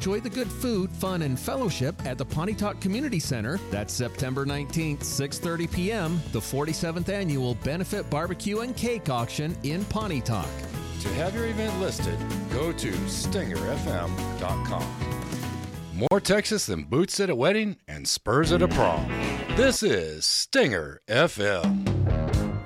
enjoy the good food, fun, and fellowship at the Pontotoc Community Center. That's September 19th, 6:30 p.m., the 47th Annual Benefit Barbecue and Cake Auction in Pontotoc. To have your event listed, go to stingerfm.com. More Texas than boots at a wedding and spurs at a prom. This is Stinger FM.